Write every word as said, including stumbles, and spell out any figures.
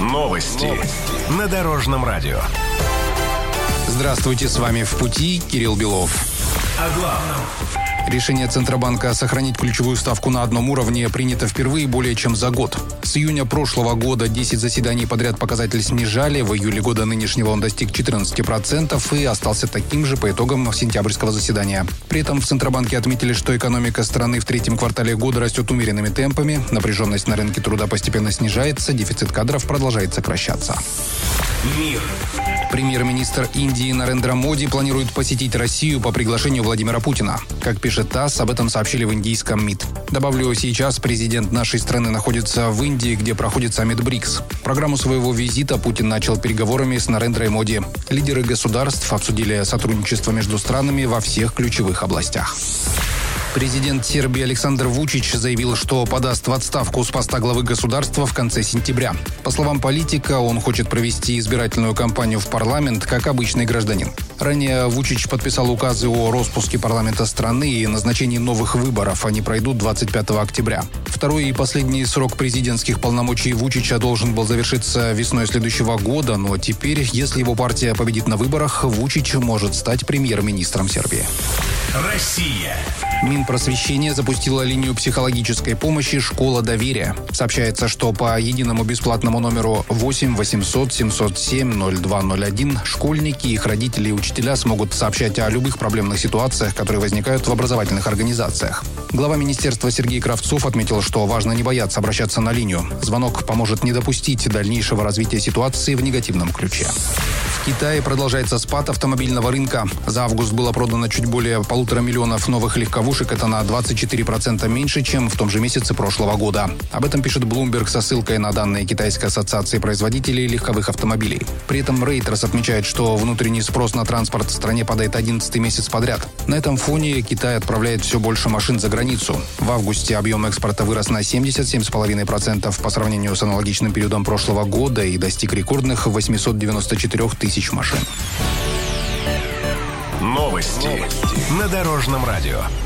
Новости на Дорожном радио. Здравствуйте, с вами «В пути» Кирилл Белов. О главном. Решение Центробанка сохранить ключевую ставку на одном уровне принято впервые более чем за год. С июня прошлого года десять заседаний подряд показатель снижали, в июле года нынешнего он достиг четырнадцати процентов и остался таким же по итогам сентябрьского заседания. При этом в Центробанке отметили, что экономика страны в третьем квартале года растет умеренными темпами, напряженность на рынке труда постепенно снижается, дефицит кадров продолжает сокращаться. Мир. Премьер-министр Индии Нарендра Моди планирует посетить Россию по приглашению Владимира Путина. Как пишет ТАСС, об этом сообщили в индийском МИД. Добавлю, сейчас президент нашей страны находится в Индии, где проходит саммит БРИКС. Программу своего визита Путин начал переговорами с Нарендрой Моди. Лидеры государств обсудили сотрудничество между странами во всех ключевых областях. Президент Сербии Александр Вучич заявил, что подаст в отставку с поста главы государства в конце сентября. По словам политика, он хочет провести избирательную кампанию в парламент как обычный гражданин. Ранее Вучич подписал указы о распуске парламента страны и назначении новых выборов. Они пройдут двадцать пятого октября. Второй и последний срок президентских полномочий Вучича должен был завершиться весной следующего года, но теперь, если его партия победит на выборах, Вучич может стать премьер-министром Сербии. Россия. Минпросвещение запустило линию психологической помощи «Школа доверия». Сообщается, что по единому бесплатному номеру восемь восемьсот семьсот семь ноль два ноль один школьники, их родители и учителя смогут сообщать о любых проблемных ситуациях, которые возникают в образовательных организациях. Глава министерства Сергей Кравцов отметил, что важно не бояться обращаться на линию. Звонок поможет не допустить дальнейшего развития ситуации в негативном ключе. В Китае продолжается спад автомобильного рынка. За август было продано чуть более полутора миллионов новых легковушек. Это на двадцать четыре процента меньше, чем в том же месяце прошлого года. Об этом пишет Bloomberg со ссылкой на данные Китайской ассоциации производителей легковых автомобилей. При этом Reuters отмечает, что внутренний спрос на транспорт в стране падает одиннадцатый месяц подряд. На этом фоне Китай отправляет все больше машин за границу. В августе объем экспорта вырос на семьдесят семь целых пять десятых процента по сравнению с аналогичным периодом прошлого года и достиг рекордных восемьсот девяносто четыре тысяч машин. Новости на Дорожном радио.